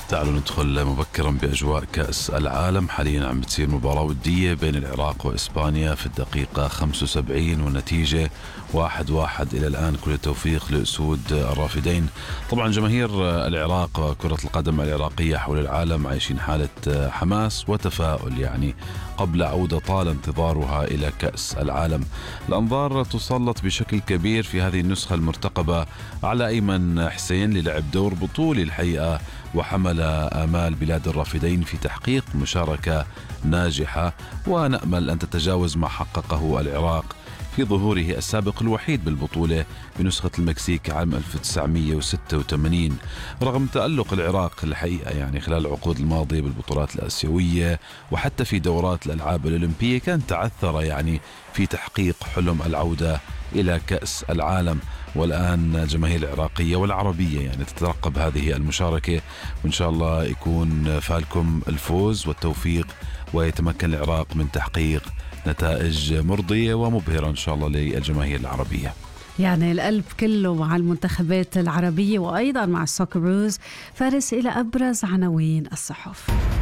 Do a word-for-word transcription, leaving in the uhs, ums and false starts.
تعالوا ندخل مبكرا بأجواء كأس العالم. حاليا عم بتصير مباراة ودية بين العراق وإسبانيا في الدقيقة خمسة وسبعين والنتيجة واحد واحد إلى الآن. كل التوفيق لأسود الرافدين. طبعا جماهير العراق وكرة القدم العراقية حول العالم عايشين حالة حماس وتفاؤل يعني قبل عودة طال انتظارها إلى كأس العالم. الأنظار تسلط بشكل كبير في هذه النسخة المرتقبة على أيمن حسين للعب دور بطولي الحقيقة، وحمل آمال بلاد الرافدين في تحقيق مشاركة ناجحة، ونأمل أن تتجاوز ما حققه العراق في ظهوره السابق الوحيد بالبطولة بنسخة المكسيك عام ألف وتسعمئة وستة وثمانين. رغم تألق العراق الحقيقة يعني خلال العقود الماضية بالبطولات الآسيوية وحتى في دورات الألعاب الأولمبية، كان تعثر يعني في تحقيق حلم العودة إلى كأس العالم. والآن الجماهير العراقية والعربية يعني تترقب هذه المشاركة، وإن شاء الله يكون فالكم الفوز والتوفيق ويتمكن العراق من تحقيق نتائج مرضية ومبهرة إن شاء الله للجماهير العربية. يعني القلب كله مع المنتخبات العربية وأيضا مع السوكروز. فارس إلى أبرز عناوين الصحف.